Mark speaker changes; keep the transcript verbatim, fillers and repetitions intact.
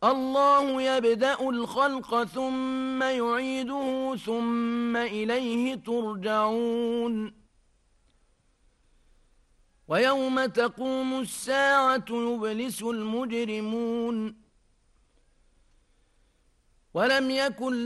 Speaker 1: الله يبدأ الخلق ثم يعيده ثم إليه ترجعون ويوم تقوم الساعة يبلس المجرمون ولم يكن